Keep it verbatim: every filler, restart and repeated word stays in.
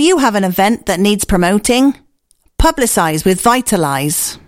you have an event that needs promoting? Publicise with Vitalise.